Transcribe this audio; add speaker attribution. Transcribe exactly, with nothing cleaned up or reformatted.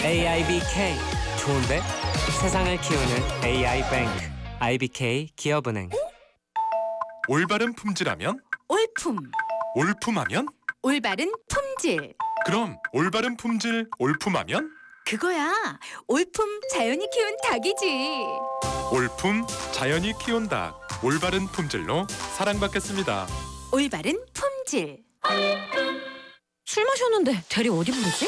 Speaker 1: 에이아이비케이 좋은데? 세상을 키우는 에이아이뱅크 아이비케이 기업은행.
Speaker 2: 올바른 품질하면?
Speaker 3: 올품,
Speaker 2: 올품하면?
Speaker 3: 올바른 품질.
Speaker 2: 그럼 올바른 품질 올품하면?
Speaker 3: 그거야. 올품 자연이 키운 닭이지.
Speaker 2: 올품 자연이 키운 닭. 올바른 품질로 사랑받겠습니다.
Speaker 3: 올바른 품질.
Speaker 4: 술 마셨는데 대리 어디 부르지?